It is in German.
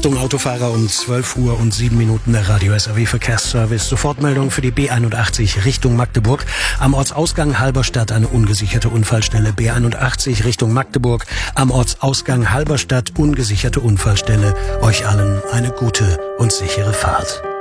Achtung Autofahrer, um 12 Uhr und 7 Minuten der Radio SAW Verkehrsservice. Sofortmeldung für die B81 Richtung Magdeburg. Am Ortsausgang Halberstadt eine ungesicherte Unfallstelle. B81 Richtung Magdeburg. Am Ortsausgang Halberstadt ungesicherte Unfallstelle. Euch allen eine gute und sichere Fahrt.